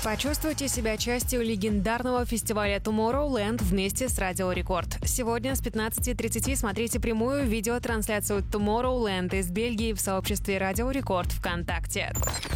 Почувствуйте себя частью легендарного фестиваля Tomorrowland вместе с Радио Рекорд. Сегодня с 15:30 смотрите прямую видеотрансляцию Tomorrowland из Бельгии в сообществе Радио Рекорд ВКонтакте.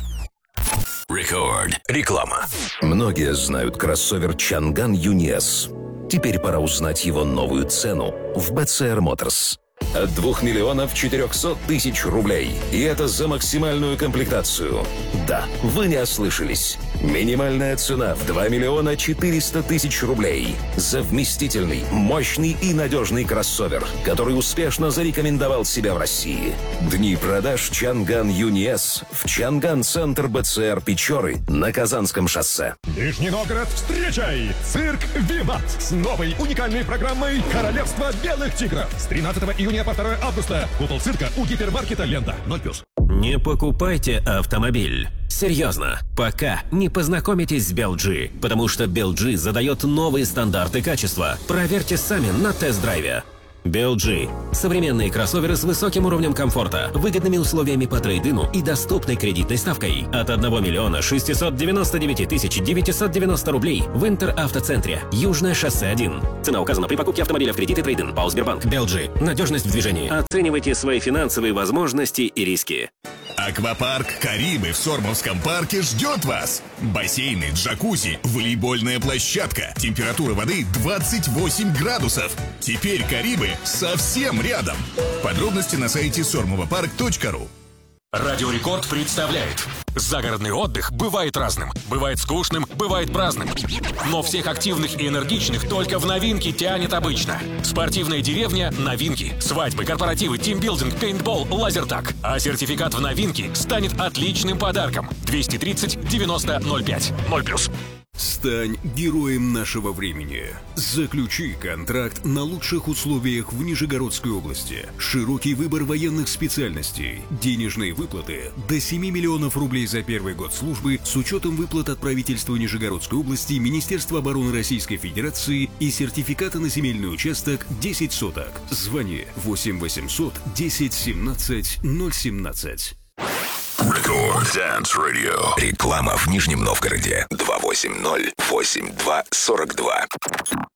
Рекорд. Реклама. Многие знают кроссовер Chang'an UNI-S. Теперь пора узнать его новую цену в BCR Motors. От 2 миллионов 400 тысяч рублей. И это за максимальную комплектацию. Да, вы не ослышались. Минимальная цена в 2 миллиона 400 тысяч рублей. За вместительный, мощный и надежный кроссовер, который успешно зарекомендовал себя в России. Дни продаж Chang'an UNI-S в Чанган-центр БЦР Печоры на Казанском шоссе. Нижний Новгород, встречай! Цирк «Виват» с новой уникальной программой «Королевство белых тигров». С 13 июня по 2 августа. Купол цирка у гипермаркета «Лента». 0+. Не покупайте автомобиль. Серьезно, пока не познакомитесь с BelG, потому что BelG задает новые стандарты качества. Проверьте сами на тест-драйве. BelG – современные кроссоверы с высоким уровнем комфорта, выгодными условиями по трейд-ину и доступной кредитной ставкой. От 1 миллиона 699 тысяч 990 рублей в Интеравтоцентре. Южное шоссе 1. Цена указана при покупке автомобиля в кредит и трейд-ин. ПАО «Сбербанк». BelG – надежность в движении. Оценивайте свои финансовые возможности и риски. Аквапарк «Карибы» в Сормовском парке ждет вас. Бассейны, джакузи, волейбольная площадка. Температура воды 28 градусов. Теперь «Карибы» совсем рядом. Подробности на сайте sormovapark.ru. Радио Рекорд представляет. Загородный отдых бывает разным. Бывает скучным, бывает праздным. Но всех активных и энергичных только в новинки тянет обычно. Спортивная деревня – новинки. Свадьбы, корпоративы, тимбилдинг, пейнтбол, лазертаг. А сертификат в новинки станет отличным подарком. 230 90 05. 0+. Стань героем нашего времени. Заключи контракт на лучших условиях в Нижегородской области. Широкий выбор военных специальностей. Денежные выплаты до 7 миллионов рублей за первый год службы с учетом выплат от правительства Нижегородской области, Министерства обороны Российской Федерации и сертификата на земельный участок 10 соток. Звони 8 800 10 17 017. Рекорд Dance Radio. Реклама в Нижнем Новгороде. 280-82-42.